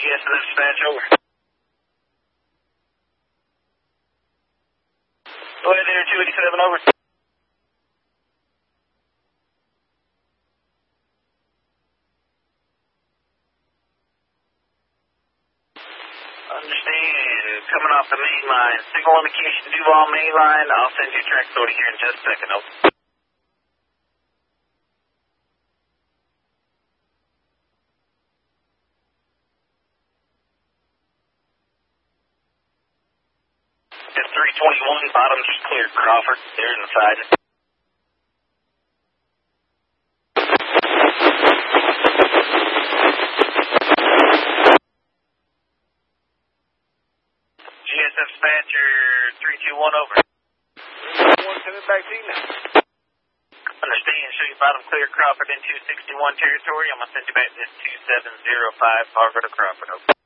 GSF dispatch, over. Go ahead there, 287, over. Understand. Coming off the main line. Signal indication Duval main line. I'll send you a track sortie here in just a second, over. Just 321, bottom just cleared, Crawford. There in the side. GSF dispatcher 321, over. 321 coming back to you now. Understand. Show you bottom clear, Crawford in 261 territory. I'm going to send you back to this 2705 Fargo to Crawford, over.